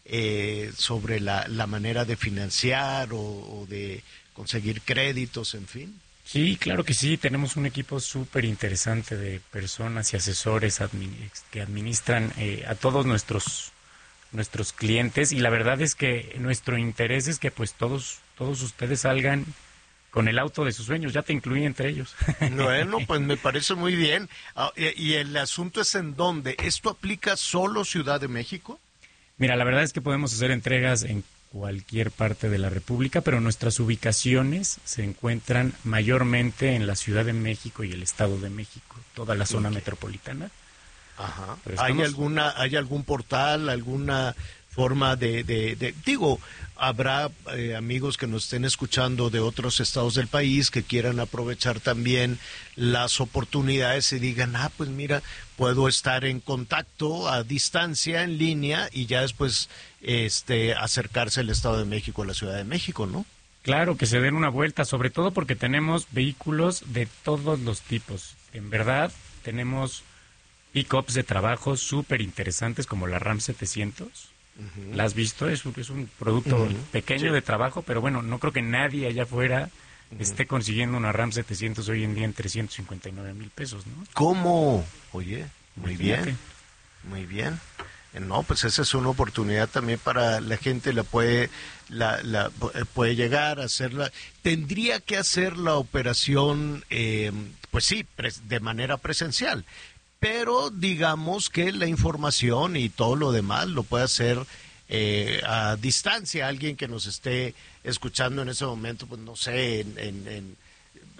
Eh, sobre la, la manera de financiar o, o de conseguir créditos, en fin? Sí, claro que sí. Tenemos un equipo súper interesante de personas y asesores admin- que administran eh, a todos nuestros nuestros clientes, y la verdad es que nuestro interés es que pues todos todos ustedes salgan con el auto de sus sueños. Ya te incluí entre ellos. Bueno, pues me parece muy bien. Ah, y, y el asunto es en dónde. ¿Esto aplica solo Ciudad de México? Mira, la verdad es que podemos hacer entregas en cualquier parte de la República, pero nuestras ubicaciones se encuentran mayormente en la Ciudad de México y el Estado de México, toda la zona okay. metropolitana. Ajá. ¿Hay alguna, hay algún portal, alguna forma de, de, de digo, habrá eh, amigos que nos estén escuchando de otros estados del país que quieran aprovechar también las oportunidades y digan, ah, pues mira, puedo estar en contacto a distancia, en línea, y ya después este acercarse al Estado de México, a la Ciudad de México, ¿no? Claro, que se den una vuelta, sobre todo porque tenemos vehículos de todos los tipos. En verdad, tenemos pick-ups de trabajo súper interesantes como la Ram setecientos. Uh-huh. ¿La has visto? Es un, es un producto uh-huh. pequeño sí. de trabajo, pero bueno, no creo que nadie allá afuera uh-huh. esté consiguiendo una Ram setecientos hoy en día en trescientos cincuenta y nueve mil pesos, ¿no? ¿Cómo? Oye, muy Imagínate. bien, muy bien. No, pues esa es una oportunidad también para la gente, la puede, la, la puede llegar a hacerla. Tendría que hacer la operación, eh, pues sí, de manera presencial. Pero digamos que la información y todo lo demás lo puede hacer eh, a distancia. Alguien que nos esté escuchando en ese momento, pues no sé, en, en, en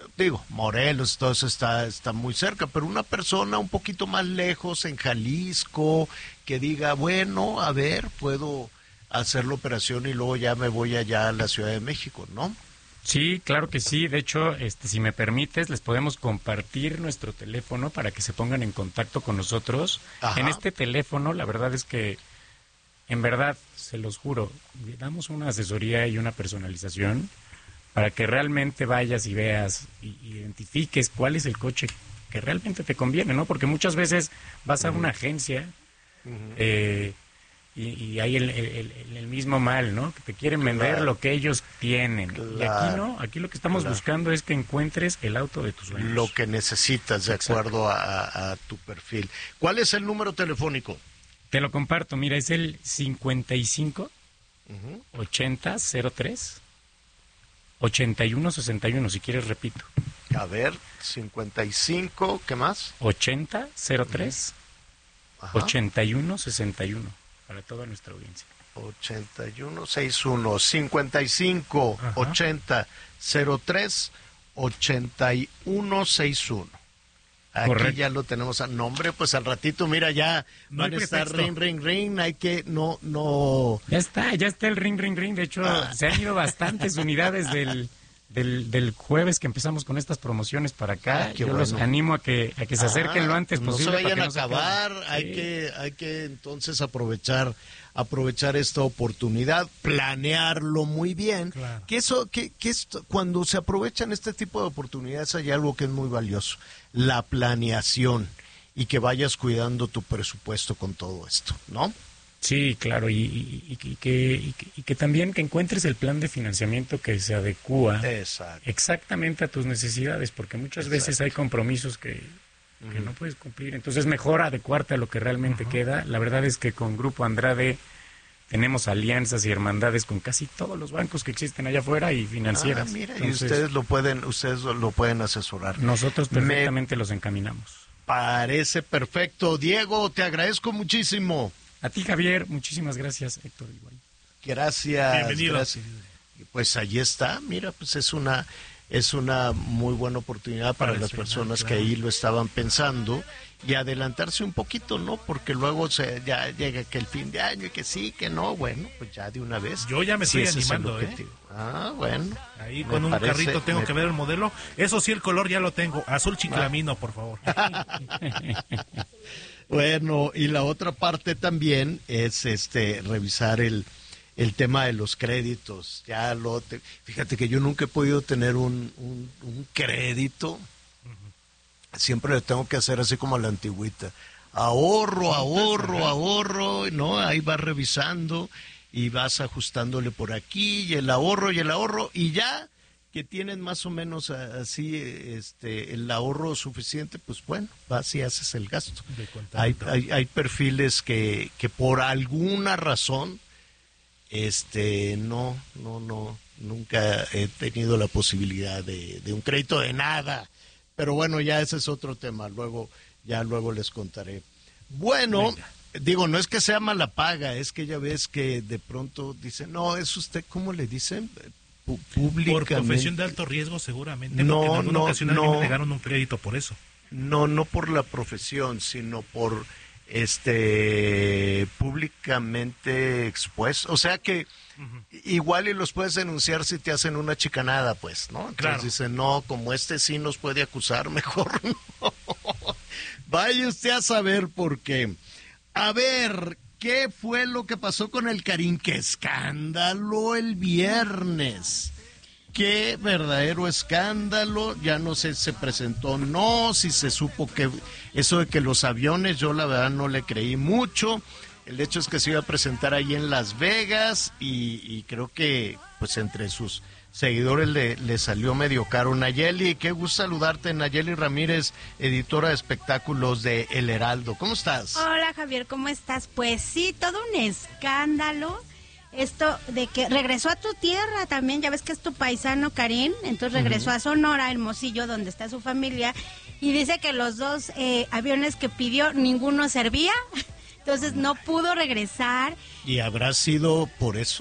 digo, Morelos, todo eso está, está muy cerca, pero una persona un poquito más lejos, en Jalisco, que diga, bueno, a ver, puedo hacer la operación y luego ya me voy allá a la Ciudad de México, ¿no? Sí, claro que sí. De hecho, este, si me permites, les podemos compartir nuestro teléfono para que se pongan en contacto con nosotros. Ajá. En este teléfono, la verdad es que, en verdad, se los juro, damos una asesoría y una personalización para que realmente vayas y veas y identifiques cuál es el coche que realmente te conviene, ¿no? Porque muchas veces vas a una agencia uh-huh. eh, y, y hay el, el, el, el mismo mal, ¿no? Que te quieren vender claro. lo que ellos tienen. Claro. Y aquí no, aquí lo que estamos claro. buscando es que encuentres el auto de tus sueños. Lo que necesitas de Exacto. acuerdo a, a tu perfil. ¿Cuál es el número telefónico? Te lo comparto, mira, es el cincuenta y cinco, uh-huh. ochenta, cero tres, ochenta y uno, sesenta y uno, si quieres repito. A ver, cincuenta y cinco, ¿qué más? ochenta, cero tres, uh-huh. ochenta y uno, sesenta y uno. Para toda nuestra audiencia. ochenta y uno sesenta y uno, cincuenta y cinco, Ajá. ochenta, cero tres, ochenta y uno sesenta y uno. Aquí Correcto. Ya lo tenemos a nombre, pues al ratito, mira, ya no van a estar ring, ring, ring, hay que, no, no... Ya está, ya está el ring, ring, ring, de hecho, ah. se han ido bastantes unidades del... Del, del jueves que empezamos con estas promociones para acá, ah, yo bueno. los animo a que a que se acerquen ah, lo antes posible. No se vayan para a no acabar, se hay sí. que hay que entonces aprovechar aprovechar esta oportunidad, planearlo muy bien. Claro. Que eso que que esto, cuando se aprovechan este tipo de oportunidades hay algo que es muy valioso, la planeación y que vayas cuidando tu presupuesto con todo esto, ¿no? Sí, claro, y, y, y, y, que, y, que, y que también que encuentres el plan de financiamiento que se adecúa Exacto. exactamente a tus necesidades, porque muchas Exacto. veces hay compromisos que, que uh-huh. no puedes cumplir. Entonces es mejor adecuarte a lo que realmente uh-huh. queda. La verdad es que con Grupo Andrade tenemos alianzas y hermandades con casi todos los bancos que existen allá afuera y financieras. Ah, mira, Entonces, y ustedes lo pueden, ustedes lo pueden asesorar. Nosotros perfectamente Me los encaminamos. Parece perfecto. Diego, te agradezco muchísimo. A ti, Javier, muchísimas gracias, Héctor. Igual. Gracias. Bienvenido. Gracias. Pues allí está, mira, pues es una es una muy buena oportunidad para, para las final, personas claro. que ahí lo estaban pensando y adelantarse un poquito, ¿no? Porque luego se ya llega que el fin de año y que sí, que no, bueno, pues ya de una vez. Yo ya me sí, estoy animando, ¿eh? Ah, bueno. Ahí con un parece, carrito tengo me... que ver el modelo. Eso sí, el color ya lo tengo. Azul chiclamino, ah. por favor. Bueno, y la otra parte también es este revisar el, el tema de los créditos. Ya lo te, fíjate que yo nunca he podido tener un, un, un crédito. Uh-huh. Siempre lo tengo que hacer así como a la antigüita. Ahorro, ahorro, ahorro, ¿no? Ahí vas revisando y vas ajustándole por aquí y el ahorro y el ahorro y ya que tienen más o menos así este el ahorro suficiente, pues bueno, vas y haces el gasto. Hay, hay, hay perfiles que, que por alguna razón este no, no, no, nunca he tenido la posibilidad de, de un crédito de nada. Pero bueno, ya ese es otro tema, luego, ya luego les contaré. Bueno, Venga. digo, no es que sea mala paga, es que ya ves que de pronto dicen, no, es usted, ¿cómo le dicen? Por profesión de alto riesgo seguramente, no, porque en alguna no, ocasión no, me negaron un crédito por eso. No, no por la profesión, sino por este públicamente expuesto, o sea que uh-huh. igual y los puedes denunciar si te hacen una chicanada, pues, ¿no? Entonces claro. dicen, no, como este sí nos puede acusar, mejor no. Vaya usted a saber por qué. A ver, ¿qué fue lo que pasó con el Karim? ¡Qué escándalo el viernes! ¡Qué verdadero escándalo! Ya no sé si se presentó o no, si se supo que eso de que los aviones, yo la verdad no le creí mucho. El hecho es que se iba a presentar ahí en Las Vegas y, y creo que pues entre sus seguidores le, le salió medio caro. Nayeli, qué gusto saludarte. Nayeli Ramírez, editora de espectáculos de El Heraldo. ¿Cómo estás? Hola, Javier, ¿cómo estás? Pues sí, todo un escándalo. Esto de que regresó a tu tierra también, ya ves que es tu paisano Karim, entonces regresó uh-huh. a Sonora, Hermosillo, donde está su familia, y dice que los dos eh, aviones que pidió, ninguno servía. Entonces no pudo regresar. ¿Y habrá sido por eso? Ah,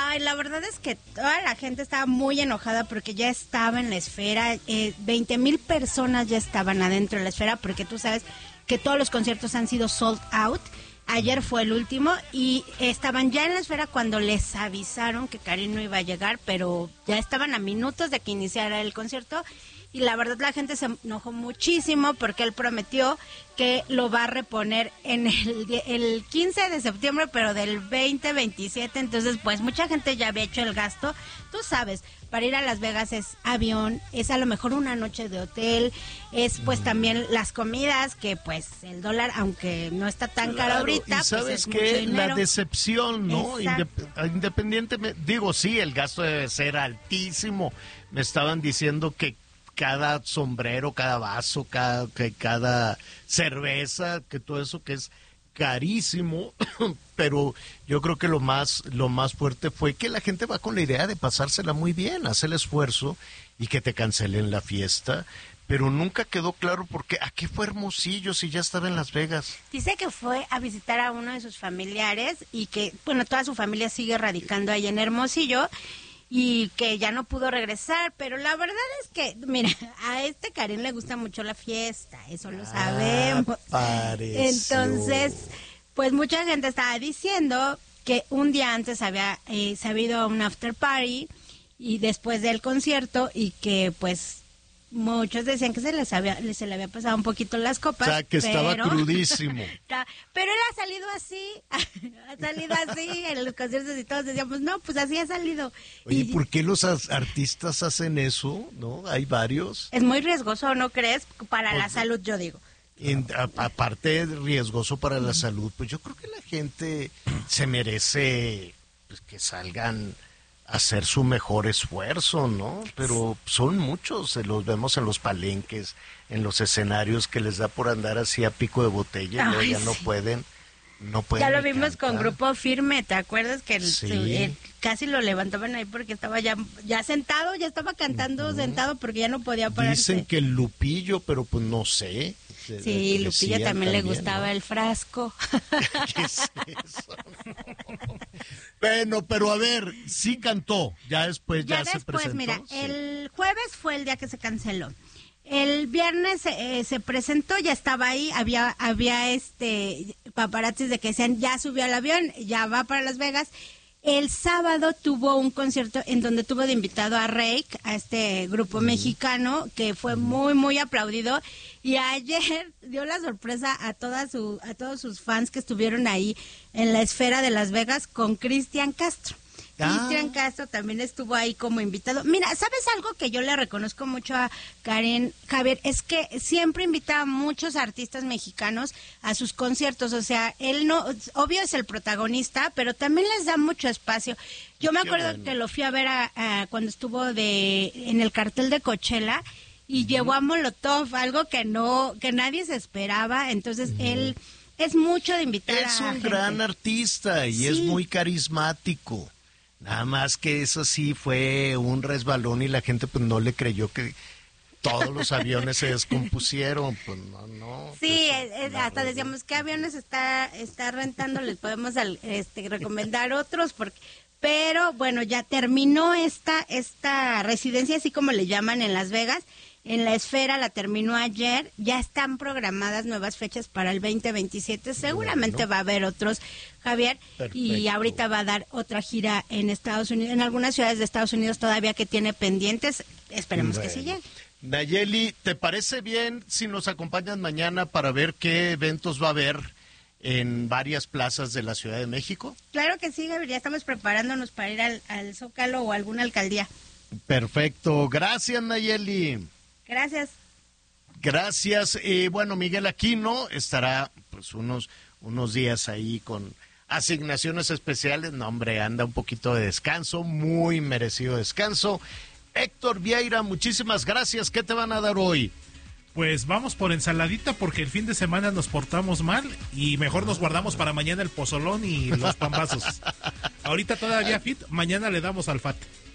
Ay, la verdad es que toda la gente estaba muy enojada porque ya estaba en la esfera, eh, veinte mil personas ya estaban adentro de la esfera, porque tú sabes que todos los conciertos han sido sold out. Ayer fue el último y estaban ya en la esfera cuando les avisaron que Karin no iba a llegar, pero ya estaban a minutos de que iniciara el concierto. Y la verdad la gente se enojó muchísimo porque él prometió que lo va a reponer en el, el quince de septiembre, pero del veinte veintisiete. Entonces, pues mucha gente ya había hecho el gasto. Tú sabes, para ir a Las Vegas es avión, es a lo mejor una noche de hotel, es pues también las comidas, que pues el dólar, aunque no está tan caro ahorita, y sabes pues es que mucho dinero. La decepción, ¿no? Exacto. Indep- independientemente, digo, sí, el gasto debe ser altísimo. Me estaban diciendo que cada sombrero, cada vaso, cada, que cada cerveza, que todo eso que es carísimo, pero yo creo que lo más, lo más fuerte fue que la gente va con la idea de pasársela muy bien, hacer el esfuerzo y que te cancelen la fiesta, pero nunca quedó claro por qué. ¿A qué fue Hermosillo si ya estaba en Las Vegas? Dice que fue a visitar a uno de sus familiares y que, bueno, toda su familia sigue radicando ahí en Hermosillo, y que ya no pudo regresar, pero la verdad es que, mira, a este Karim le gusta mucho la fiesta, eso lo sabemos. Pareció. Entonces, pues mucha gente estaba diciendo que un día antes había eh, sabido a un after party y después del concierto, y que pues muchos decían que se les había, se le había pasado un poquito las copas. O sea, que estaba pero... crudísimo. Pero él ha salido así, ha salido así en los conciertos y todos decíamos, no, pues así ha salido. Oye, y... ¿por qué los artistas hacen eso? ¿No? Hay varios. Es muy riesgoso, ¿no crees? Para la Pues, salud, yo digo. En, a, aparte de riesgoso para la salud, pues yo creo que la gente se merece pues, que salgan a hacer su mejor esfuerzo, ¿no? Pero son muchos, se los vemos en los palenques, en los escenarios, que les da por andar así a pico de botella, y luego ya sí. no pueden, no pueden. Ya lo ni vimos con cantar. Grupo Firme, ¿te acuerdas? Que el- Sí. su- el- casi lo levantaban ahí porque estaba ya, ya sentado, ya estaba cantando sentado porque ya no podía pararse. Dicen que el Lupillo, pero pues no sé. Sí, Lupilla Decían también, le ¿no? gustaba el frasco. ¿Qué es eso? Bueno, pero a ver, sí cantó, ya después ya, Ya se después, presentó. mira, Sí. el jueves fue el día que se canceló. El viernes eh, se presentó, ya estaba ahí, había había este paparazzis de que decían, ya subió al avión, ya va para Las Vegas. El sábado tuvo un concierto en donde tuvo de invitado a Reik, a este grupo mexicano, que fue muy, muy aplaudido. Y ayer dio la sorpresa a toda su, a todos sus fans que estuvieron ahí en la esfera de Las Vegas con Cristian Castro. Ah. Cristian Castro también estuvo ahí como invitado. Mira, ¿sabes algo que yo le reconozco mucho a Karen, Javier? Es que siempre invita a muchos artistas mexicanos a sus conciertos. O sea, él no, obvio es el protagonista, pero también les da mucho espacio. Yo me Qué acuerdo bueno. que lo fui a ver a, a cuando estuvo de en el cartel de Coachella y llevó a Molotov, algo que no, que nadie se esperaba. Entonces él es mucho de invitar a Es un gente. gran artista y Sí. es muy carismático. Nada más que eso sí fue un resbalón y la gente pues no le creyó que todos los aviones se descompusieron. Pues no, no. Sí, pues, eh, eh, hasta decíamos qué aviones está está rentando, les podemos al- este, recomendar otros, porque, pero bueno, ya terminó esta esta residencia, así como le llaman en Las Vegas, en la esfera, la terminó ayer, ya están programadas nuevas fechas para el veinte veintisiete, seguramente Bueno. va a haber otros, Javier, y Perfecto. ahorita va a dar otra gira en Estados Unidos, en algunas ciudades de Estados Unidos todavía que tiene pendientes, esperemos que sí Bueno. llegue. Nayeli, ¿te parece bien si nos acompañas mañana para ver qué eventos va a haber en varias plazas de la Ciudad de México? Claro que sí, Gabriel, ya estamos preparándonos para ir al, al Zócalo o a alguna alcaldía. Perfecto, gracias Nayeli. Gracias. Gracias. Eh, bueno, Miguel Aquino estará pues unos, unos días ahí con asignaciones especiales. No, hombre, anda un poquito de descanso, muy merecido descanso. Héctor Vieira, muchísimas gracias. ¿Qué te van a dar hoy? Pues vamos por ensaladita porque el fin de semana nos portamos mal y mejor nos guardamos para mañana el pozolón y los pambazos. Ahorita todavía fit, mañana le damos al fat.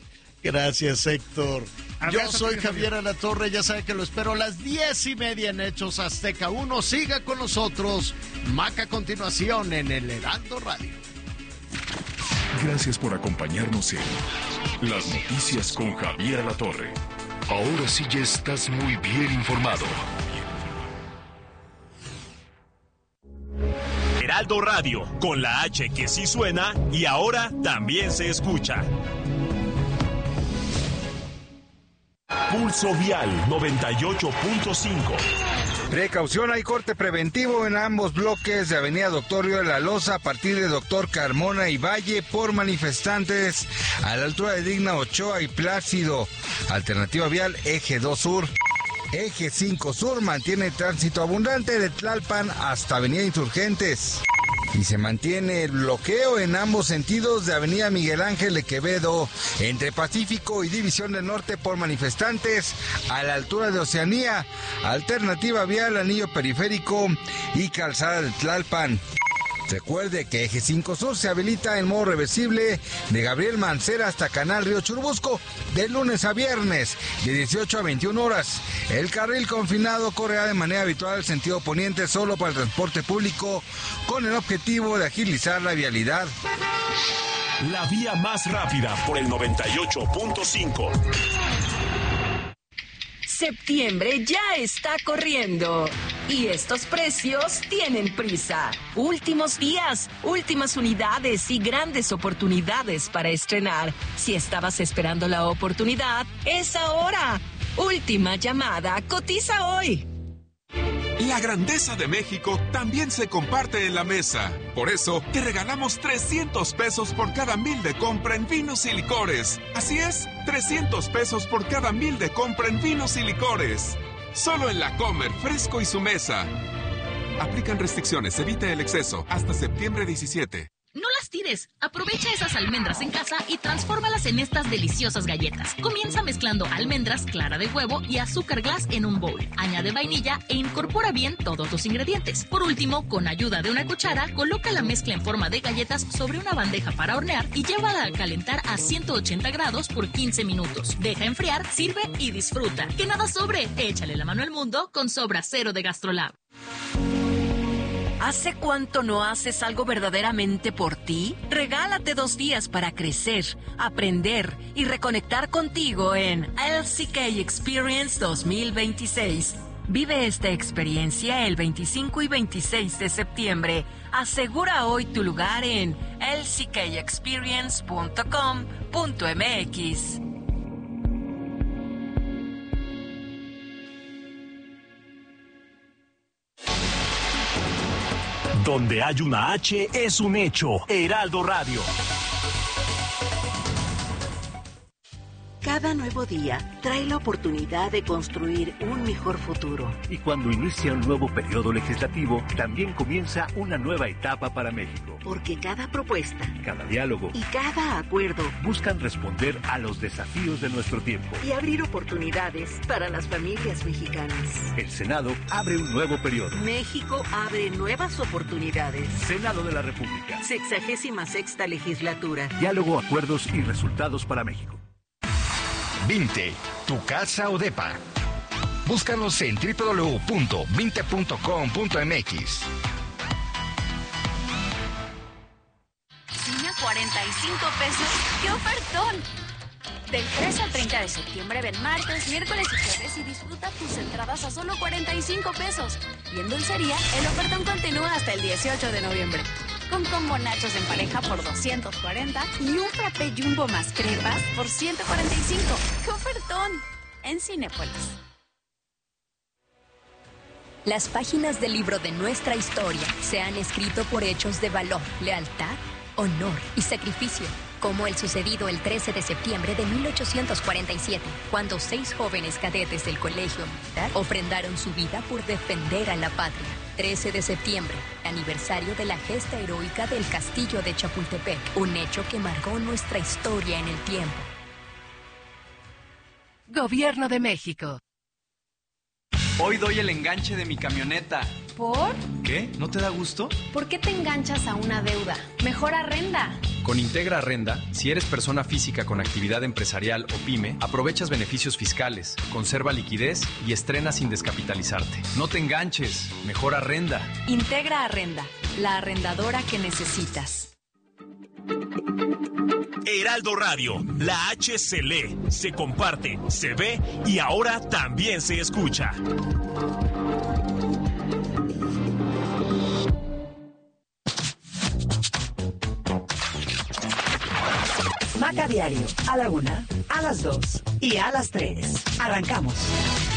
Gracias, Héctor. Yo Abrazo, soy Javier. Javier Alatorre, ya sabe que lo espero a las diez y media en Hechos Azteca uno. Siga con nosotros. Maca a continuación en el Heraldo Radio. gracias por acompañarnos en Las Noticias con Javier Alatorre. Ahora sí ya estás muy bien informado. Heraldo Radio, con la H que sí suena y ahora también se escucha. Pulso Vial noventa y ocho punto cinco. Precaución, hay corte preventivo en ambos bloques de Avenida Doctor Río de la Loza a partir de Doctor Carmona y Valle por manifestantes a la altura de Digna Ochoa y Plácido. Alternativa vial Eje dos Sur. Eje cinco Sur mantiene tránsito abundante de Tlalpan hasta Avenida Insurgentes. Y se mantiene el bloqueo en ambos sentidos de Avenida Miguel Ángel de Quevedo, entre Pacífico y División del Norte por manifestantes a la altura de Oceanía, alternativa vial Anillo Periférico y Calzada de Tlalpan. Recuerde que Eje cinco Sur se habilita en modo reversible de Gabriel Mancera hasta Canal Río Churubusco de lunes a viernes de dieciocho a veintiuna horas. El carril confinado correrá de manera habitual al sentido poniente solo para el transporte público con el objetivo de agilizar la vialidad. La vía más rápida por el noventa y ocho punto cinco. Septiembre ya está corriendo y estos precios tienen prisa. Últimos días, últimas unidades y grandes oportunidades para estrenar. Si estabas esperando la oportunidad, es ahora. Última llamada, cotiza hoy. La grandeza de México también se comparte en la mesa. Por eso, te regalamos trescientos pesos por cada mil de compra en vinos y licores. Así es, trescientos pesos por cada mil de compra en vinos y licores. Solo en La Comer, Fresco y su mesa. Aplican restricciones, evita el exceso. Hasta septiembre diecisiete. No las tires. Aprovecha esas almendras en casa y transfórmalas en estas deliciosas galletas. Comienza mezclando almendras, clara de huevo y azúcar glass en un bowl. Añade vainilla e incorpora bien todos los ingredientes. Por último, con ayuda de una cuchara, coloca la mezcla en forma de galletas sobre una bandeja para hornear y llévala a calentar a ciento ochenta grados por quince minutos. Deja enfriar, sirve y disfruta. Que nada sobre. Échale la mano al mundo con Sobra Cero de GastroLab. ¿Hace cuánto no haces algo verdaderamente por ti? Regálate dos días para crecer, aprender y reconectar contigo en L C K Experience dos mil veintiséis. Vive esta experiencia el veinticinco y veintiséis de septiembre. Asegura hoy tu lugar en l c k experience punto com punto m x. Donde hay una H es un hecho. Heraldo Radio. Cada nuevo día trae la oportunidad de construir un mejor futuro. Y cuando inicia un nuevo periodo legislativo, también comienza una nueva etapa para México. Porque cada propuesta, cada diálogo y cada acuerdo buscan responder a los desafíos de nuestro tiempo y abrir oportunidades para las familias mexicanas. El Senado abre un nuevo periodo. México abre nuevas oportunidades. Senado de la República. Sexagésima sexta legislatura. Diálogo, acuerdos y resultados para México. Vinte, tu casa o depa. Búscanos en doble u doble u doble u punto vinte punto com punto m x. Cine a cuarenta y cinco pesos. ¡Qué ofertón! Del tres al treinta de septiembre ven martes, miércoles y jueves y disfruta tus entradas a solo cuarenta y cinco pesos. Y en dulcería, el ofertón continúa hasta el dieciocho de noviembre. Con combo nachos en pareja por doscientos cuarenta y un frappé jumbo más crepas por ciento cuarenta y cinco. ¡Qué ofertón! En Cinépolis. Las páginas del libro de nuestra historia se han escrito por hechos de valor, lealtad, honor y sacrificio, como el sucedido el trece de septiembre de mil ochocientos cuarenta y siete, cuando seis jóvenes cadetes del Colegio Militar ofrendaron su vida por defender a la patria. trece de septiembre, aniversario de la gesta heroica del Castillo de Chapultepec, un hecho que marcó nuestra historia en el tiempo. Gobierno de México. Hoy doy el enganche de mi camioneta. ¿Por? ¿Qué? ¿No te da gusto? ¿Por qué te enganchas a una deuda? Mejor arrenda. Con Integra Arrenda, si eres persona física con actividad empresarial o pyme, aprovechas beneficios fiscales, conserva liquidez y estrena sin descapitalizarte. No te enganches, mejor arrenda. Integra Arrenda, la arrendadora que necesitas. Heraldo Radio, la H se lee, se comparte, se ve y ahora también se escucha. Maca Diario, a la una, a las dos y a las tres. Arrancamos.